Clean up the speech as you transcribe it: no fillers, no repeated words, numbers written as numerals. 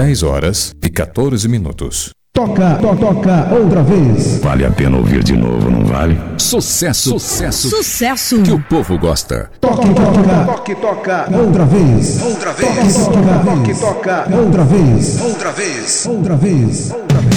10h14. Toca outra vez. Vale a pena ouvir de novo, não vale? Sucesso. Que o povo gosta. Toca outra vez. Toca outra vez.